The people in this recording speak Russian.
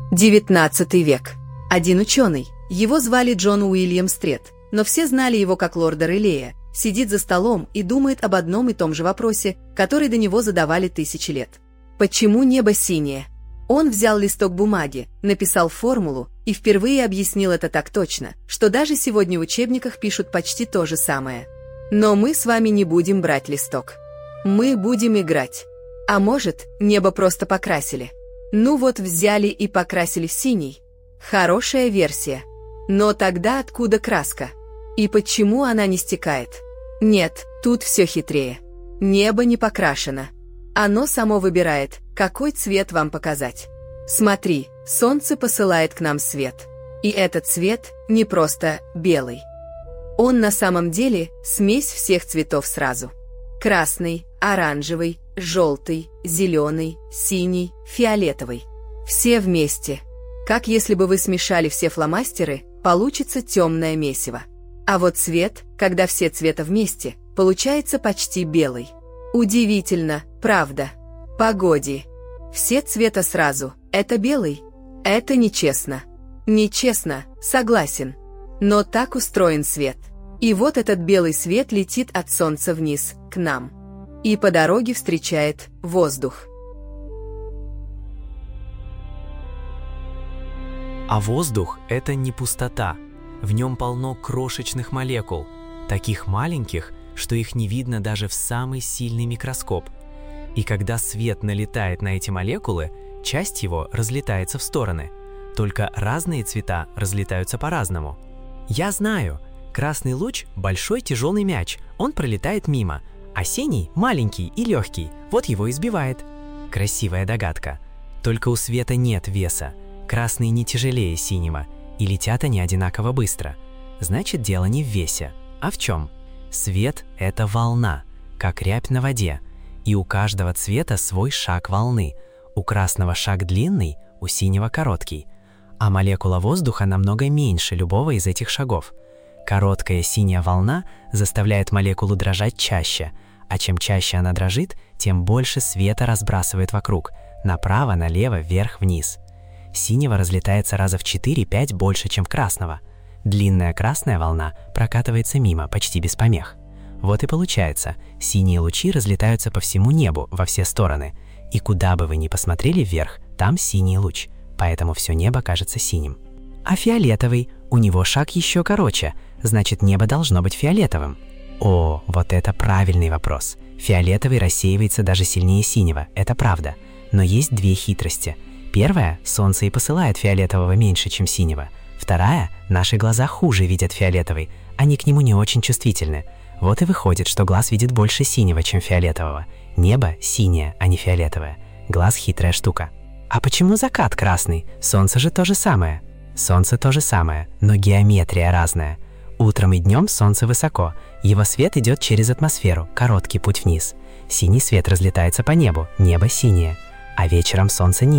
XIX век. Один ученый. Его звали Джон Уильям Стрет, но все знали его как лорда Релея. Сидит за столом и думает об одном и том же вопросе, который до него задавали тысячи лет. Почему небо синее? Он взял листок бумаги, написал формулу и впервые объяснил это так точно, что даже сегодня в учебниках пишут почти то же самое. Но мы с вами не будем брать листок. Мы будем играть. А может, небо просто покрасили? Ну вот взяли и покрасили в синий. Хорошая версия. Но тогда откуда краска? И почему она не стекает? Нет, тут все хитрее. Небо не покрашено. Оно само выбирает, какой цвет вам показать. Смотри, солнце посылает к нам свет. И этот цвет не просто белый. Он на самом деле смесь всех цветов сразу. Красный, оранжевый, желтый, зеленый, синий, фиолетовый. Все вместе. Как если бы вы смешали все фломастеры, получится темное месиво. А вот цвет, когда все цвета вместе, получается почти белый. Удивительно, правда? Погоди. Все цвета сразу – это белый? Это нечестно. Нечестно, согласен. Но так устроен свет. И вот этот белый свет летит от солнца вниз, к нам. И по дороге встречает воздух. А воздух – это не пустота. В нем полно крошечных молекул, таких маленьких, что их не видно даже в самый сильный микроскоп. И когда свет налетает на эти молекулы, часть его разлетается в стороны. Только разные цвета разлетаются по-разному. Я знаю, красный луч – большой тяжелый мяч, он пролетает мимо, а синий – маленький и легкий, вот его и сбивает. Красивая догадка. Только у света нет веса. Красный не тяжелее синего, и летят они одинаково быстро. Значит, дело не в весе, а в чем? Свет – это волна, как рябь на воде, и у каждого цвета свой шаг волны. У красного шаг длинный, у синего короткий, а молекула воздуха намного меньше любого из этих шагов. Короткая синяя волна заставляет молекулу дрожать чаще, а чем чаще она дрожит, тем больше света разбрасывает вокруг, направо, налево, вверх, вниз. Синего разлетается раза в 4-5 больше, чем красного. Длинная красная волна прокатывается мимо, почти без помех. Вот и получается, синие лучи разлетаются по всему небу, во все стороны. И куда бы вы ни посмотрели вверх, там синий луч, поэтому все небо кажется синим. А фиолетовый, у него шаг еще короче, значит, небо должно быть фиолетовым. О, вот это правильный вопрос. Фиолетовый рассеивается даже сильнее синего, это правда. Но есть две хитрости. Первая – солнце и посылает фиолетового меньше, чем синего. Вторая – наши глаза хуже видят фиолетовый, они к нему не очень чувствительны. Вот и выходит, что глаз видит больше синего, чем фиолетового. Небо синее, а не фиолетовое. Глаз – хитрая штука. А почему закат красный? Солнце же то же самое. Солнце то же самое, но геометрия разная. Утром и днем солнце высоко, его свет идет через атмосферу, короткий путь вниз. Синий свет разлетается по небу, небо синее, а вечером солнце ниже.